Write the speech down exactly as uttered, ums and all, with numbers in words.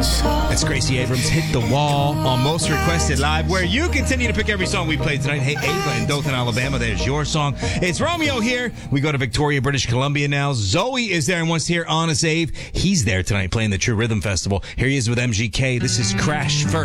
It's Gracie Abrams, Hit the Wall on Most Requested Live, where you continue to pick every song we played tonight. Hey, Ava in Dothan, Alabama, there's your song. It's Romeo here. We go to Victoria, British Columbia now. Zoe is there and wants to hear Honest Abe. He's there tonight playing the True Rhythm Festival. Here he is with M G K. This is Crash First.